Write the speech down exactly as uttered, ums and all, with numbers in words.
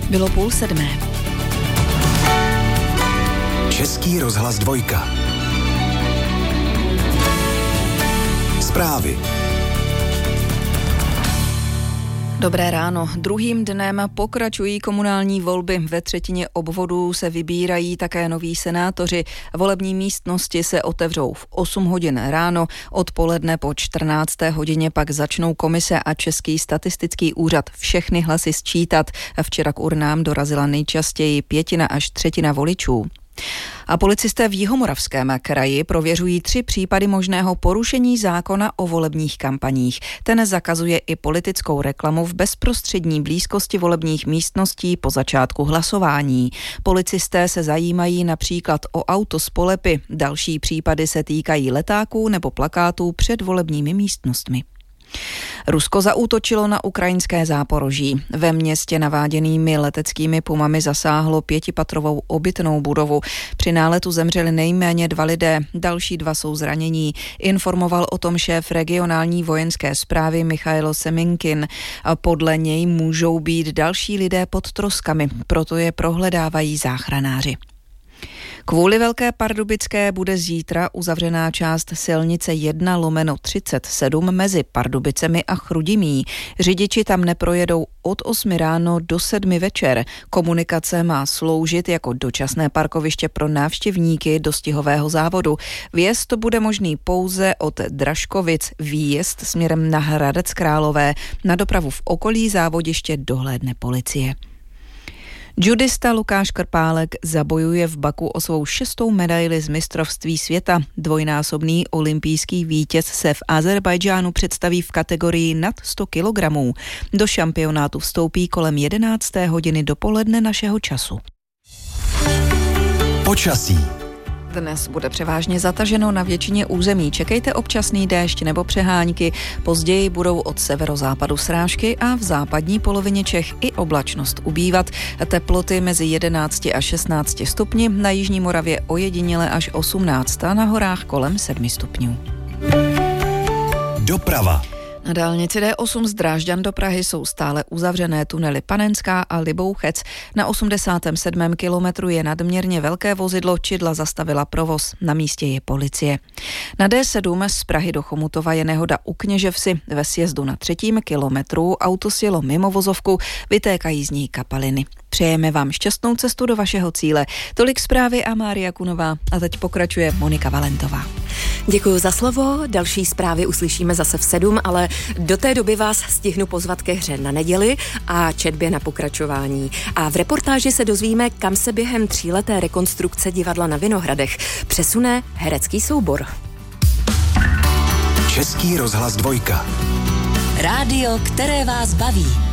Bylo půl sedmé. Český rozhlas dvojka. Zprávy. Dobré ráno. Druhým dnem pokračují komunální volby. Ve třetině obvodů se vybírají také noví senátoři. Volební místnosti se otevřou v osm hodin ráno. Odpoledne po čtrnácté hodině pak začnou komise a Český statistický úřad všechny hlasy sčítat. Včera k urnám dorazila nejčastěji pětina až třetina voličů. A policisté v Jihomoravském kraji prověřují tři případy možného porušení zákona o volebních kampaních. Ten zakazuje i politickou reklamu v bezprostřední blízkosti volebních místností po začátku hlasování. Policisté se zajímají například o auto s polepy. Další případy se týkají letáků nebo plakátů před volebními místnostmi. Rusko zaútočilo na ukrajinské Záporoží. Ve městě naváděnými leteckými pumami zasáhlo pětipatrovou obytnou budovu. Při náletu zemřeli nejméně dva lidé, další dva jsou zranění. Informoval o tom šéf regionální vojenské správy Michailo Seminkin. Podle něj můžou být další lidé pod troskami, proto je prohledávají záchranáři. Kvůli Velké Pardubické bude zítra uzavřená část silnice jedna lomeno třicet sedm mezi Pardubicemi a Chrudimí. Řidiči tam neprojedou od osmi ráno do sedmi večer. Komunikace má sloužit jako dočasné parkoviště pro návštěvníky dostihového závodu. Vjezd bude možný pouze od Dražkovic, výjezd směrem na Hradec Králové. Na dopravu v okolí závodiště dohlédne policie. Judista Lukáš Krpálek zabojuje v Baku o svou šestou medaili z mistrovství světa. Dvojnásobný olympijský vítěz se v Azerbajdžánu představí v kategorii nad sto kilogramů. Do šampionátu vstoupí kolem jedenácté hodiny dopoledne našeho času. Počasí. Dnes bude převážně zataženo na většině území. Čekejte občasný déšť nebo přehánky. Později budou od severozápadu srážky a v západní polovině Čech i oblačnost ubývat. Teploty mezi jedenácti a šestnácti stupni, na jižní Moravě ojediněle až osmnáct a na horách kolem sedmi stupňů. Doprava. Na dálnici D osm z Drážďan do Prahy jsou stále uzavřené tunely Panenská a Libouchec. Na osmdesátém sedmém kilometru je nadměrně velké vozidlo, čidla zastavila provoz. Na místě je policie. Na D sedm z Prahy do Chomutova je nehoda u Kněževsi. Ve sjezdu na třetím kilometru auto sjelo mimo vozovku, vytékají z něj kapaliny. Přejeme vám šťastnou cestu do vašeho cíle. Tolik zprávy a Mária Kunová. A teď pokračuje Monika Valentová. Děkuji za slovo. Další zprávy uslyšíme zase v sedm, ale do té doby vás stihnu pozvat ke hře na neděli a četbě na pokračování. A v reportáži se dozvíme, kam se během tříleté rekonstrukce divadla na Vinohradech přesune herecký soubor. Český rozhlas dvojka. Rádio, které vás baví.